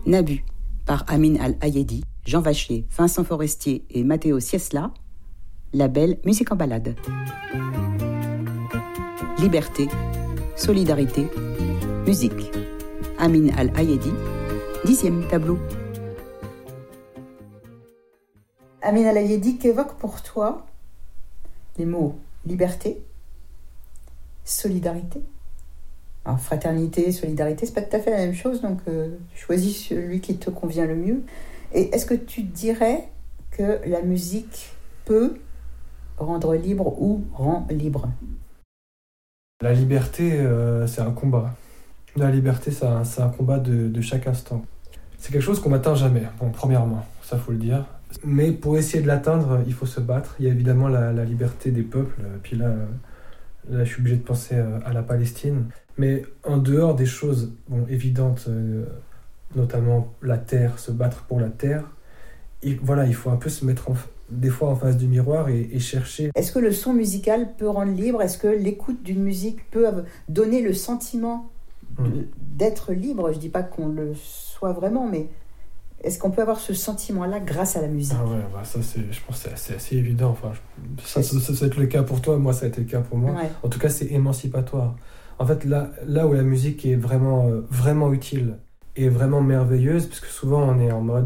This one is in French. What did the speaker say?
Nabu, par Amin Al-Ayedi, Jean Vachier, Vincent Forestier et Matteo Siesla. Label Musique en balade. Liberté, solidarité, musique. Amin Al-Ayedi, 10e tableau. Amin Al-Ayedi, qu'évoque pour toi les mots liberté, solidarité? Alors, fraternité, solidarité, c'est pas tout à fait la même chose, donc choisis celui qui te convient le mieux. Et est-ce que tu dirais que la musique peut rendre libre ou rend libre? La liberté, c'est un combat. La liberté, c'est un combat de chaque instant. C'est quelque chose qu'on n'atteint jamais, bon, premièrement, ça faut le dire. Mais pour essayer de l'atteindre, il faut se battre. Il y a évidemment la liberté des peuples, puis là, je suis obligé de penser à la Palestine. Mais en dehors des choses évidentes, notamment la terre, se battre pour la terre, il faut un peu se mettre des fois en face du miroir et chercher. Est-ce que le son musical peut rendre libre? Est-ce que l'écoute d'une musique peut donner le sentiment d'être libre? Je ne dis pas qu'on le soit vraiment, mais est-ce qu'on peut avoir ce sentiment-là grâce à la musique? Ah ouais, ça je pense que c'est assez évident. Enfin, ça va être le cas pour toi, moi ça a été le cas pour moi. Ouais. En tout cas, c'est émancipatoire. En fait, là où la musique est vraiment, vraiment utile et vraiment merveilleuse, parce que souvent on est en mode